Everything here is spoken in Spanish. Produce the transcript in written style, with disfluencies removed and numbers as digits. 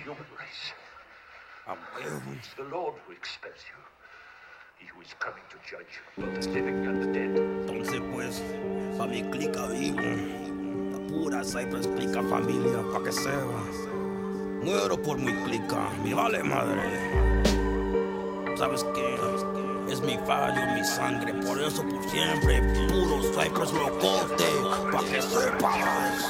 human race. A huevo. It's the Lord who expels you. He who is coming to judge both the living and the dead. Entonces pues, pa' mi clica vivo, la pura Cypress clica familia, pa' que sepa. Muero por mi clica, me vale madre. ¿Sabes qué? Es mi fallo, mi sangre, por eso por siempre, puro Cypress locote, pa' que sepas.